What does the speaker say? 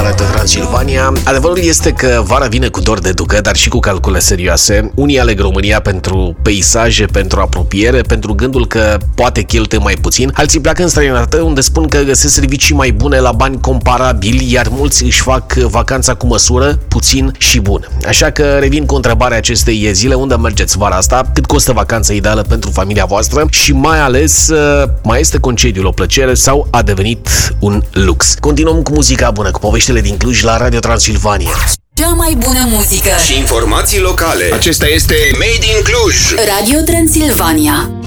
Radio Transilvania. Adevărul este că vara vine cu dor de ducă, dar și cu calcule serioase. Unii aleg România pentru peisaje, pentru apropiere, pentru gândul că poate cheltuie mai puțin. Alții pleacă în străinătate unde spun că găsesc servicii mai bune la bani comparabili, iar mulți își fac vacanța cu măsură, puțin și bun. Așa că revin cu întrebarea acestei zile: unde mergeți vara asta? Cât costă vacanța ideală pentru familia voastră? Și mai ales, mai este concediul o plăcere sau a devenit un lux? Continuăm cu muzica bună, cu poveștile din Cluj la Radio Transilvania. Cea mai bună muzică și informații locale. Acesta este Made in Cluj. Radio Transilvania.